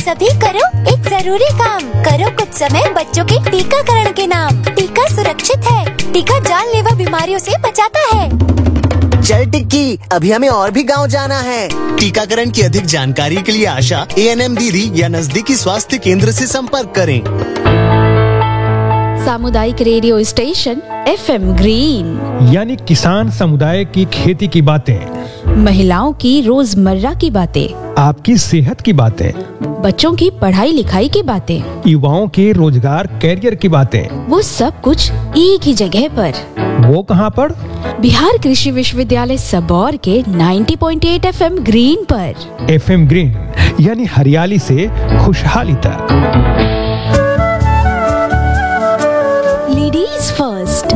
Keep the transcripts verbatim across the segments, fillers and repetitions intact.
सभी करो एक जरूरी काम, करो कुछ समय बच्चों के टीकाकरण के नाम। टीका सुरक्षित है, टीका जानलेवा बीमारियों से बचाता है। चल टिक्की, अभी हमें और भी गांव जाना है। टीकाकरण की अधिक जानकारी के लिए आशा, ए एन एम दीदी या नजदीकी स्वास्थ्य केंद्र से संपर्क करें। सामुदायिक radio station F M green, यानी किसान समुदाय की खेती की बातें, महिलाओं की रोजमर्रा की बातें, आपकी सेहत की बातें, बच्चों की पढ़ाई लिखाई की बातें, युवाओं के रोजगार कैरियर की बातें, वो सब कुछ एक ही जगह पर। वो कहाँ पर? बिहार कृषि विश्वविद्यालय सबौर के नब्बे पॉइंट आठ एफ एम ग्रीन पर। एफ एम ग्रीन यानी हरियाली से खुशहाली तक। Ladies first.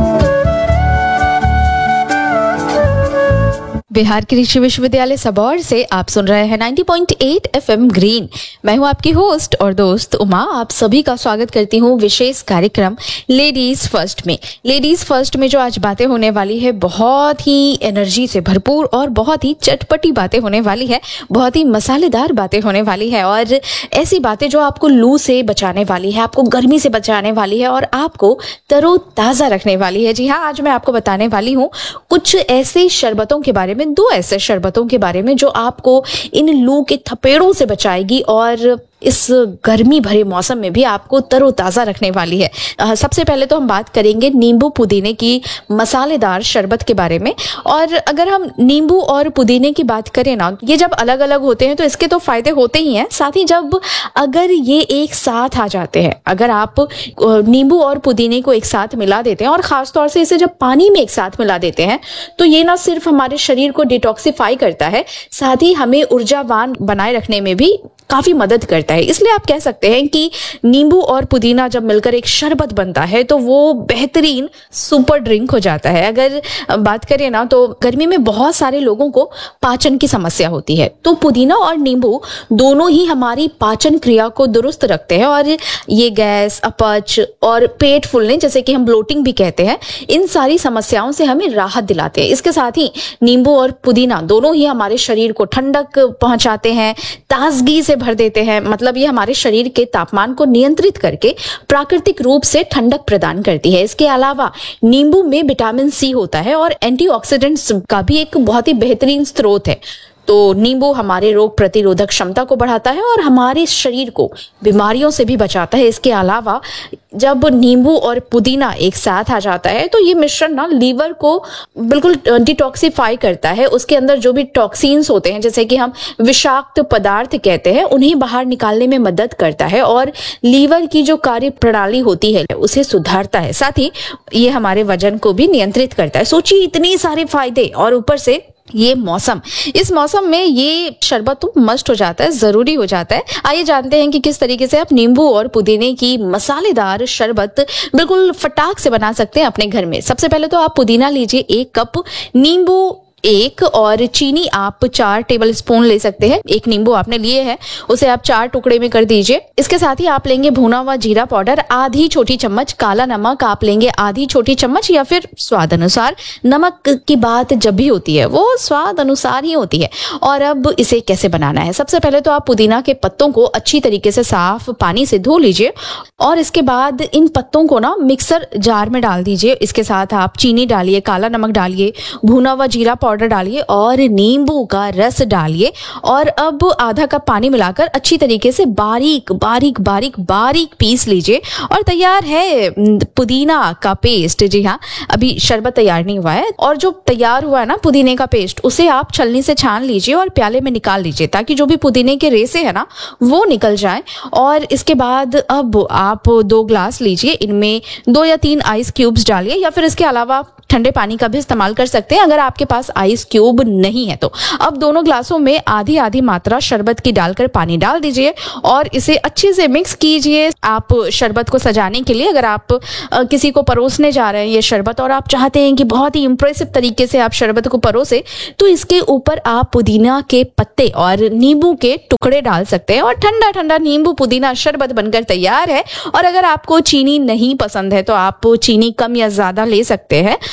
बिहार कृषि विश्वविद्यालय सबौर से आप सुन रहे हैं नब्बे पॉइंट आठ एफ एम ग्रीन। मैं हूं आपकी होस्ट और दोस्त उमा। आप सभी का स्वागत करती हूं विशेष कार्यक्रम लेडीज फर्स्ट में। लेडीज फर्स्ट में जो आज बातें होने वाली है, बहुत ही एनर्जी से भरपूर और बहुत ही चटपटी बातें होने वाली है, बहुत ही मसालेदार बातें होने वाली है और ऐसी बातें जो आपको लू से बचाने वाली है, आपको गर्मी से बचाने वाली है और आपको तरोताजा रखने वाली है। जी हाँ, आज मैं आपको बताने वाली हूँ कुछ ऐसे शरबतों के बारे में, दो ऐसे शरबतों के बारे में जो आपको इन लू के थपेड़ों से बचाएगी और इस गर्मी भरे मौसम में भी आपको तरोताजा रखने वाली है। सबसे पहले तो हम बात करेंगे नींबू पुदीने की मसालेदार शरबत के बारे में। और अगर हम नींबू और पुदीने की बात करें ना, ये जब अलग अलग होते हैं तो इसके तो फायदे होते ही हैं, साथ ही जब अगर ये एक साथ आ जाते हैं, अगर आप नींबू और पुदीने को एक साथ मिला देते हैं और खासतौर से इसे जब पानी में एक साथ मिला देते हैं, तो ये ना सिर्फ हमारे शरीर को डिटॉक्सिफाई करता है, साथ ही हमें ऊर्जावान बनाए रखने में भी काफी मदद करता है। इसलिए आप कह सकते हैं कि नींबू और पुदीना जब मिलकर एक शरबत बनता है तो वो बेहतरीन सुपर ड्रिंक हो जाता है। अगर बात करें ना, तो गर्मी में बहुत सारे लोगों को पाचन की समस्या होती है, तो पुदीना और नींबू दोनों ही हमारी पाचन क्रिया को दुरुस्त रखते हैं और ये गैस, अपच और पेट फूलने, जैसे कि हम ब्लोटिंग भी कहते हैं, इन सारी समस्याओं से हमें राहत दिलाते हैं। इसके साथ ही नींबू और पुदीना दोनों ही हमारे शरीर को ठंडक पहुंचाते हैं, ताजगी से भर देते हैं। मतलब ये हमारे शरीर के तापमान को नियंत्रित करके प्राकृतिक रूप से ठंडक प्रदान करती है। इसके अलावा नींबू में विटामिन सी होता है और एंटीऑक्सीडेंट्स का भी एक बहुत ही बेहतरीन स्रोत है। तो नींबू हमारे रोग प्रतिरोधक क्षमता को बढ़ाता है और हमारे शरीर को बीमारियों से भी बचाता है। इसके अलावा जब नींबू और पुदीना एक साथ आ जाता है तो ये मिश्रण ना लीवर को बिल्कुल डिटॉक्सिफाई करता है। उसके अंदर जो भी टॉक्सिन्स होते हैं, जैसे कि हम विषाक्त पदार्थ कहते हैं, उन्हें बाहर निकालने में मदद करता है और लीवर की जो कार्य प्रणाली होती है उसे सुधारता है। साथ ही ये हमारे वजन को भी नियंत्रित करता है। सोचिए, इतने सारे फायदे और ऊपर से ये मौसम, इस मौसम में ये शरबत तो मस्ट हो जाता है, जरूरी हो जाता है। आइए जानते हैं कि किस तरीके से आप नींबू और पुदीने की मसालेदार शरबत बिल्कुल फटाक से बना सकते हैं अपने घर में। सबसे पहले तो आप पुदीना लीजिए एक कप, नींबू एक और चीनी आप चार टेबल स्पून ले सकते हैं। एक नींबू आपने लिए है, उसे आप चार टुकड़े में कर दीजिए। इसके साथ ही आप लेंगे भुना हुआ जीरा पाउडर आधी छोटी चम्मच, काला नमक आप लेंगे आधी छोटी चम्मच या फिर स्वाद अनुसार। नमक की बात जब भी होती है वो स्वाद अनुसार ही होती है। और अब इसे कैसे बनाना है, सबसे पहले तो आप पुदीना के पत्तों को अच्छी तरीके से साफ पानी से धो लीजिए और इसके बाद इन पत्तों को ना मिक्सर जार में डाल दीजिए। इसके साथ आप चीनी डालिए, काला नमक डालिए, भुना हुआ जीरा पाउडर डालिए और नींबू का रस डालिए और अब आधा कप पानी मिलाकर अच्छी तरीके से बारीक बारीक बारीक बारीक पीस लीजिए और तैयार है पुदीना का पेस्ट। जी हाँ, अभी शरबत तैयार नहीं हुआ है और जो तैयार हुआ है ना पुदीने का पेस्ट, उसे आप छलनी से छान लीजिए और प्याले में निकाल लीजिए ताकि जो भी पुदीने के रेसे है ना वो निकल जाए। और इसके बाद अब आप दो ग्लास लीजिए, इनमें दो या तीन आइस क्यूब्स डालिए या फिर इसके अलावा ठंडे पानी का भी इस्तेमाल कर सकते हैं अगर आपके पास आइस क्यूब नहीं है तो। अब दोनों ग्लासों में आधी आधी मात्रा शरबत की डालकर पानी डाल दीजिए और इसे अच्छे से मिक्स कीजिए। आप शरबत को सजाने के लिए, अगर आप आ, किसी को परोसने जा रहे हैं ये शरबत और आप चाहते हैं कि बहुत ही इंप्रेसिव तरीके से आप शरबत को परोसे, तो इसके ऊपर आप पुदीना के पत्ते और नींबू के टुकड़े डाल सकते हैं और ठंडा ठंडा नींबू पुदीना शरबत बनकर तैयार है। और अगर आपको चीनी नहीं पसंद है तो आप चीनी कम या ज्यादा ले सकते हैं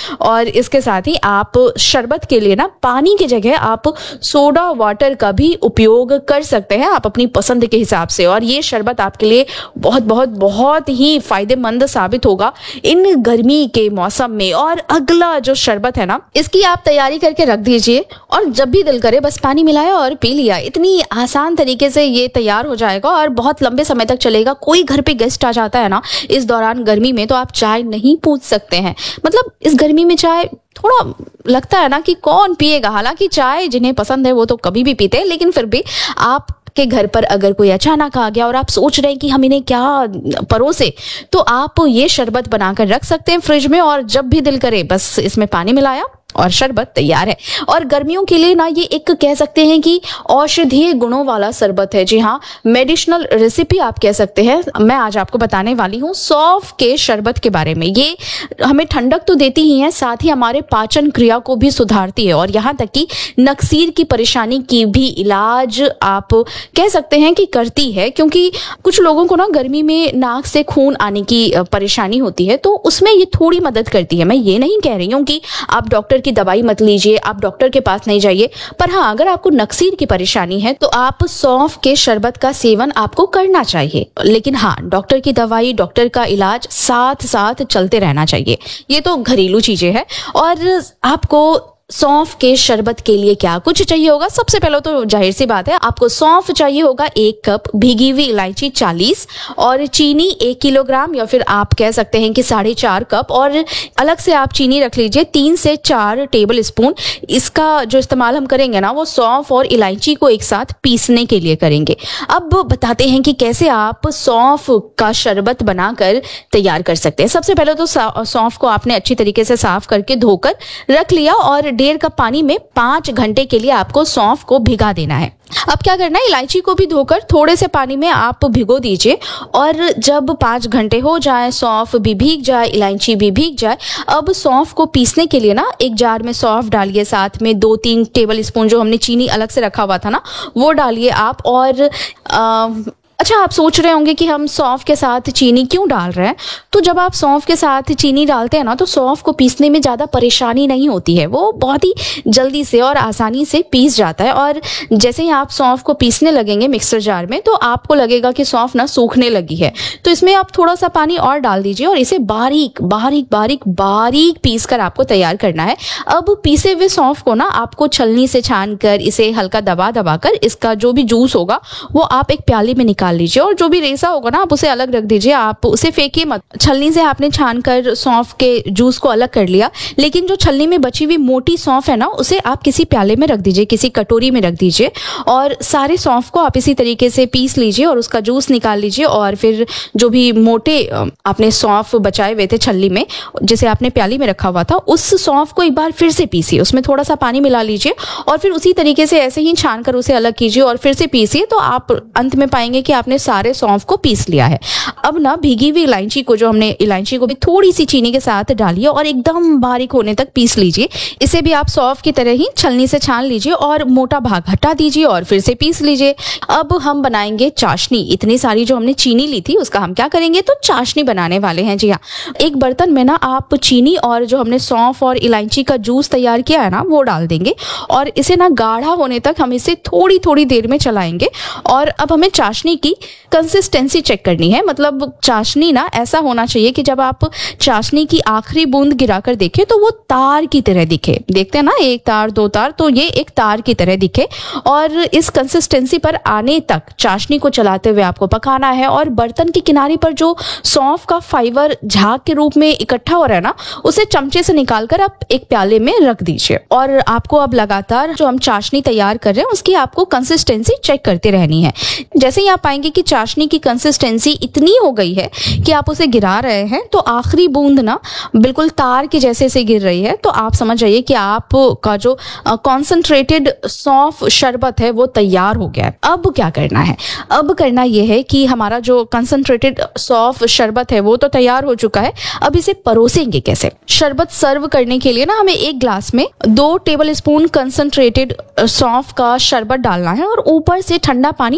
और इसके साथ ही आप शरबत के लिए ना पानी की जगह आप सोडा वाटर का भी उपयोग कर सकते हैं, आप अपनी पसंद के हिसाब से। और ये शरबत आपके लिए बहुत बहुत बहुत ही फायदेमंद साबित होगा इन गर्मी के मौसम में। और अगला जो शरबत है ना, इसकी आप तैयारी करके रख दीजिए और जब भी दिल करे बस पानी मिलाया और पी लिया। इतनी आसान तरीके से ये तैयार हो जाएगा और बहुत लंबे समय तक चलेगा। कोई घर पे गेस्ट आ जाता है ना इस दौरान गर्मी में, तो आप चाय नहीं पूछ सकते हैं। मतलब इस गर्मी में चाय थोड़ा लगता है ना कि कौन पिएगा। हालांकि चाय जिन्हें पसंद है वो तो कभी भी पीते हैं, लेकिन फिर भी आप के घर पर अगर कोई अचानक आ गया और आप सोच रहे हैं कि हम इन्हें क्या परोसे, तो आप ये शरबत बनाकर रख सकते हैं फ्रिज में और जब भी दिल करे बस इसमें पानी मिलाया और शरबत तैयार है। और गर्मियों के लिए ना ये एक कह सकते हैं कि औषधीय गुणों वाला शरबत है। जी हाँ, मेडिसिनल रेसिपी आप कह सकते हैं। मैं आज आपको बताने वाली हूँ सौंफ के शरबत के बारे में। ये हमें ठंडक तो देती ही है, साथ ही हमारे पाचन क्रिया को भी सुधारती है और यहाँ तक कि नक्सीर की परेशानी की भी इलाज आप कह सकते हैं कि करती है। क्योंकि कुछ लोगों को ना गर्मी में नाक से खून आने की परेशानी होती है, तो उसमें ये थोड़ी मदद करती है। मैं ये नहीं कह रही हूँ कि आप डॉक्टर की दवाई मत लीजिए, आप डॉक्टर के पास नहीं जाइए, पर हाँ अगर आपको नक्सीर की परेशानी है तो आप सौंफ के शरबत का सेवन आपको करना चाहिए। लेकिन हाँ, डॉक्टर की दवाई, डॉक्टर का इलाज साथ साथ चलते रहना चाहिए। ये तो घरेलू चीजें हैं। और आपको सौंफ के शरबत के लिए क्या कुछ चाहिए होगा? सबसे पहले तो जाहिर सी बात है, आपको सौंफ चाहिए होगा एक कप, भीगी हुई इलायची चालीस और चीनी एक किलोग्राम या फिर आप कह सकते हैं कि साढ़े चार कप। और अलग से आप चीनी रख लीजिए तीन से चार टेबल स्पून। इसका जो इस्तेमाल हम करेंगे ना वो सौंफ और इलायची को एक साथ पीसने के लिए करेंगे। अब बताते हैं कि कैसे आप सौंफ का शरबत बनाकर तैयार कर सकते हैं। सबसे पहले तो सौंफ को आपने अच्छी तरीके से साफ करके धोकर रख लिया और डेढ़ कप पानी में पांच घंटे के लिए आपको सौंफ को भिगा देना है। अब क्या करना है, इलायची को भी धोकर थोड़े से पानी में आप भिगो दीजिए और जब पांच घंटे हो जाए, सौंफ भी भीग जाए, इलायची भी भीग जाए, अब सौंफ को पीसने के लिए ना एक जार में सौंफ डालिए, साथ में दो तीन टेबल स्पून जो हमने चीनी अलग से रखा हुआ था ना वो डालिए आप। और आ, अच्छा, आप सोच रहे होंगे कि हम सौंफ के साथ चीनी क्यों डाल रहे हैं? तो जब आप सौंफ के साथ चीनी डालते हैं ना तो सौंफ को पीसने में ज़्यादा परेशानी नहीं होती है, वो बहुत ही जल्दी से और आसानी से पीस जाता है। और जैसे ही आप सौंफ को पीसने लगेंगे मिक्सर जार में तो आपको लगेगा कि सौंफ ना सूखने लगी है, तो इसमें आप थोड़ा सा पानी और डाल दीजिए और इसे बारीक बारीक बारीक बारीक पीस कर आपको तैयार करना है। अब पीसे हुए सौंफ को ना आपको छलनी से छान कर इसे हल्का दबा दबा कर इसका जो भी जूस होगा वो आप एक प्याले में निकाल लीजिए और जो भी रेसा होगा ना आप उसे अलग रख दीजिए, आप उसे फेंकिए मत। छलनी से आपने छान कर सौंफ के जूस को अलग कर लिया, लेकिन जो छलनी में बची हुई मोटी सौंफ है ना उसे आप किसी प्याले में रख दीजिए, किसी कटोरी में रख दीजिए और सारे सौंफ को आप इसी तरीके से पीस लीजिए और उसका जूस निकाल लीजिए। और फिर जो भी मोटे आपने सौंफ बचाए हुए थे छलनी में जिसे आपने प्याली में रखा हुआ था, उस सौंफ को एक बार फिर से पीसिए, उसमें थोड़ा सा पानी मिला लीजिए और फिर उसी तरीके से ऐसे ही छान कर उसे अलग कीजिए और फिर से पीसिए। तो आप अंत में पाएंगे कि आपने सारे सौंफ को पीस लिया है। अब ना भीगी हुई इलायची को जो हमने इलायची को भी थोड़ी सी चीनी के साथ डालिए और एकदम बारीक होने तक पीस लीजिए। इसे भी आप सौंफ की तरह ही छलनी से छान लीजिए और मोटा भाग हटा दीजिए और फिर से पीस लीजिए। अब हम बनाएंगे चाशनी। इतनी सारी जो हमने चीनी ली थी उसका हम क्या करेंगे, तो चाशनी बनाने वाले हैं। जी हाँ, एक बर्तन में ना आप चीनी और जो हमने सौंफ और इलायची का जूस तैयार किया है ना वो डाल देंगे और इसे ना गाढ़ा होने तक हम इसे थोड़ी थोड़ी देर में चलाएंगे। और अब हमें चाशनी की कंसिस्टेंसी चेक करनी है, मतलब चाशनी ना ऐसा होना चाहिए कि जब आप चाशनी की आखिरी बूंद गिराकर देखें तो वो तार की तरह दिखे। देखते हैं ना, एक तार दो तार, तो ये एक तार की तरह दिखे और इस कंसिस्टेंसी पर आने तक चाशनी को चलाते हुए आपको पकाना है। और बर्तन के किनारे पर जो सौंफ का फाइबर झाग के रूप में इकट्ठा हो रहा है ना उसे चमचे से निकालकर आप एक प्याले में रख दीजिए और आपको अब लगातार जो हम चाशनी तैयार कर रहे हैं उसकी आपको कंसिस्टेंसी चेक करते रहनी है। जैसे ही आप पाएंगे कि चाशनी की कंसिस्टेंसी इतनी हो गई है कि आप उसे गिरा रहे हैं तो आखिरी बूंद ना बिल्कुल तार के जैसे से गिर रही है, तो आप समझ जाइए कि आपका जो कॉन्सेंट्रेटेड सौंफ शरबत है वो तैयार हो गया है। अब क्या करना है, अब करना यह है कि हमारा जो कंसेंट्रेटेड सौंफ शरबत है वो तो तैयार हो चुका है। अब इसे परोसेंगे कैसे? शरबत सर्व करने के लिए ना हमें एक ग्लास में दो टेबल स्पून कंसेंट्रेटेड सौंफ का शरबत डालना है और ऊपर से ठंडा पानी